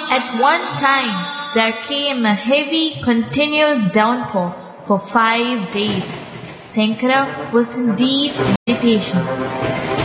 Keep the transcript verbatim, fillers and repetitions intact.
At one time, there came a heavy, continuous downpour for five days. Sankara was in deep meditation.